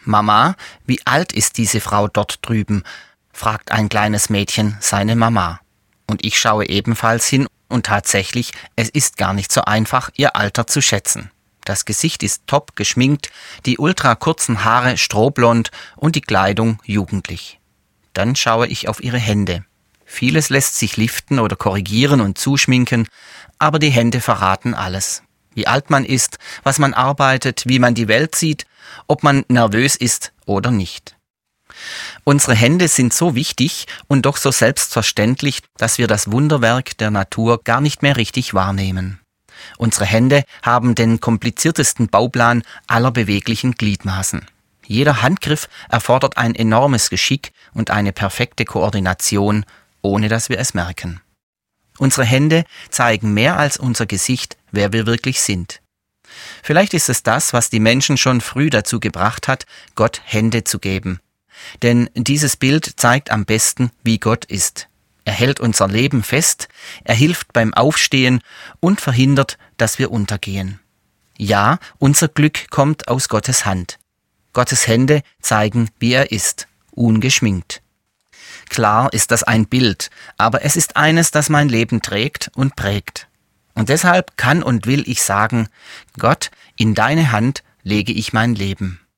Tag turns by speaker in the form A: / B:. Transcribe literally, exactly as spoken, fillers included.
A: »Mama, wie alt ist diese Frau dort drüben?« fragt ein kleines Mädchen seine Mama. Und ich schaue ebenfalls hin und tatsächlich, es ist gar nicht so einfach, ihr Alter zu schätzen. Das Gesicht ist top geschminkt, die ultra kurzen Haare strohblond und die Kleidung jugendlich. Dann schaue ich auf ihre Hände. Vieles lässt sich liften oder korrigieren und zuschminken, aber die Hände verraten alles. Wie alt man ist, was man arbeitet, wie man die Welt sieht, ob man nervös ist oder nicht. Unsere Hände sind so wichtig und doch so selbstverständlich, dass wir das Wunderwerk der Natur gar nicht mehr richtig wahrnehmen. Unsere Hände haben den kompliziertesten Bauplan aller beweglichen Gliedmaßen. Jeder Handgriff erfordert ein enormes Geschick und eine perfekte Koordination, ohne dass wir es merken. Unsere Hände zeigen mehr als unser Gesicht, wer wir wirklich sind. Vielleicht ist es das, was die Menschen schon früh dazu gebracht hat, Gott Hände zu geben. Denn dieses Bild zeigt am besten, wie Gott ist. Er hält unser Leben fest, er hilft beim Aufstehen und verhindert, dass wir untergehen. Ja, unser Glück kommt aus Gottes Hand. Gottes Hände zeigen, wie er ist, ungeschminkt. Klar ist das ein Bild, aber es ist eines, das mein Leben trägt und prägt. Und deshalb kann und will ich sagen, Gott, in deine Hand lege ich mein Leben.